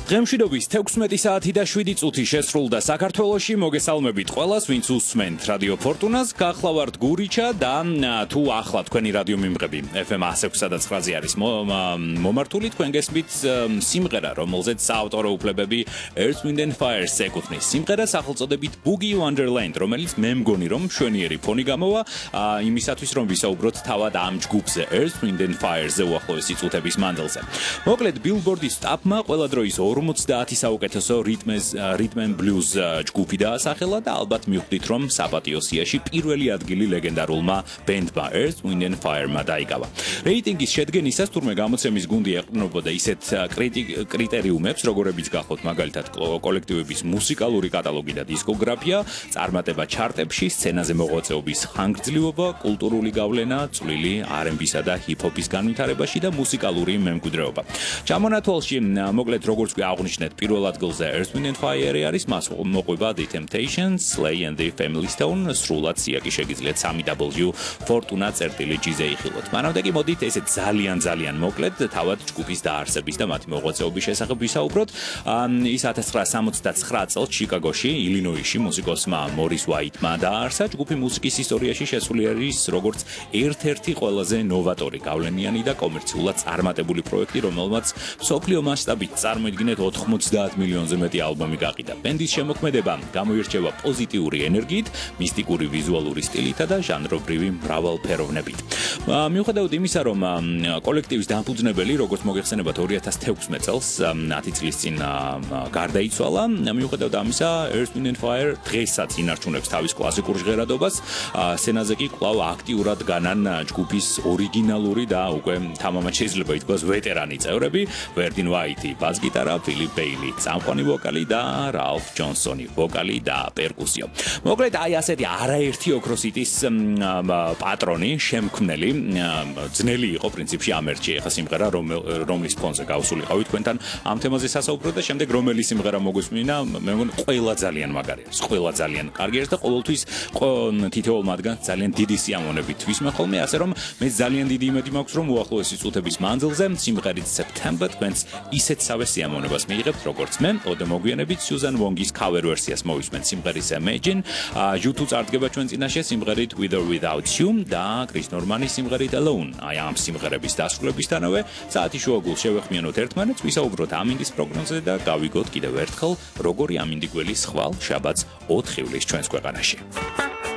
დღემშვიდობის 16 საათი და 7 წუთი შესრულდა საქართველოში. მოგესალმებით ყველას, ვინც უსმენთ რადიო ფორტუნას. გახლავართ გურიჩა და თუ ახლა თქვენი რადიო მიმღები FM 106.9-ზე არის მომართული, თქვენ გესმით სიმღერა, რომელზეც საავტორო უფლებები Earth, Wind and Fire-ს ეკუთვნის. სიმღერა სახელწოდებით Boogie Wonderland, რომელიც მე მგონი რომ მშვენიერი ფონი გამოვა იმისათვის რომ ვისაუბროთ თავად ამ ჯგუფზე Earth, Wind and Fire-ზე უახლოესი წუთების მანძილზე. მოკლედ Billboard-ის სტაფმა ყველა დროის 50 საუკეთესო rhythm and blues ჯგუფი დაასახელა და ალბათ მივხვდით რომ საპატიო სიაში პირველი ადგილი ლეგენდარულმა ბენდმა Earth, Wind and Fire-მა დაიკავა. რეიტინგის შედგენისას თურმე გამოცემის გუნდი ეყრდნობოდა ისეთ კრიტერიუმებს, როგორებიც გახოთ მაგალითად კოლექტივების მუსიკალური კატალოგი და დისკოგრაფია, წარმატება ჩარტებში, სცენაზე მოღვაწეობის ხანგრძლივობა, კულტურული გავლენა, წვლილი R&B-სა და ჰიპ-ჰოპის განვითარებაში და მუსიკალური მემკვიდრეობა. ჩამონათვალში მოკლედ როგორც აღნიშნეთ, პირველ ადგილზე Earth, Wind and Fire არის, მას მოყვება The Temptations, Slay and the Family Stone, სრულად სიაკი შეგიძლიათ 3W Fortuna.gz-ზე იხილოთ. მანამდე კი მოდით ესე ძალიან მოკლედ თავად ჯგუფის დაარსების და მათი მოღვაწეობის შესახებ ვისაუბროთ. ის 1969 წელს ჩიკაგოში, ილინოისში მუსიკოსმა Morris White-მა დააარსა. ჯგუფი მუსიკის ისტორიაში შესული არის როგორც ერთ-ერთი ყველაზე ნოვატორი, გავლენიანი და კომერციულად წარმატებული პროექტი, რომელმაც მსოფლიო მასშტაბით წარმოიდგინეთ 90 მილიონზე მეტი ალბომი გაყიდა. ბენდის შემოქმედება გამოირჩევა პოზიტიური ენერგიით, მისტიკური ვიზუალური სტილითა და ჟანრობრივი მრავალფეროვნებით. მიუხედავად იმისა, რომ კოლექტივის დამფუძნებელი, როგორც მოგეხსენებათ 2016 წელს 10 წლის წინ გარდაიცვალა, მიუხედავად ამისა, Earth, Wind and Fire დღესაც ინარჩუნებს თავის კლასიკურ ჟღერადობას, სცენაზე კი კვლავ აქტიურად განან ჯგუფის ორიგინალური და უკვე თამამად შეიძლება ითქვას ვეტერანი წევრები, Verdin White, ბას-გიტარა, Philip Bailey, წამყვანი ვოკალი და Ralph Johnson, ვოკალი და პერკუსიო. მოკლედ აი ასეთი არაერთი ოქროსიტის პატრონი, შემქმნელი, ძნელი იყო პრინციპში ამერჩი ეხა სიმღერა რომლის ფონზე გავსულიყავი თქვენთან ამ თემაზე სასაუბრო და შემდეგ რომელი სიმღერა მოგვისმინა, მე მგონი ყველა ძალიან მაგარი არის, ყველა ძალიან კარგი არის და ყოველთვის თითოეულ მათგანს ძალიან დიდი სიამოვნებით თვისმე ხოლმე, ასე რომ მე ძალიან დიდი იმედი მაქვს რომ უახლოესი წუთების მანძილზე სიმღერით September თქვენს ისეთსავე სიამოვნებას მიიღებთ როგორც მე. ოდე მოგვიანებით Susan Wong-ის cover ვერსიას მოვისმენთ სიმღერის Imagine, U2 წარდგება ჩვენ წინაშე სიმღერით With or Without You და Chris Norman-ის სიმღერით Alone. აი ამ სიმღერების დასრულებისთანავე საათი შუაგულს შევეხმიანოთ ერთმანეთს, ვისაუბროთ ამინდის პროგნოზზე და გავიგოთ კიდევ ერთხელ როგორი ამინდი გველის ხვალ შაბათს 4 ივლისს ჩვენს ქვეყანაში.